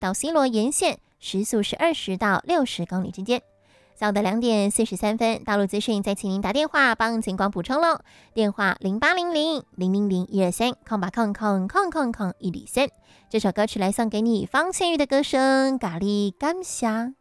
到西螺沿线，时速是20到60公里之间。下午的2点43分，道路资讯再请您打电话帮警广补充喽。电话0800-000-123，空吧空空空空空103。这首歌曲来送给你，方倩玉的歌声，咖喱感谢。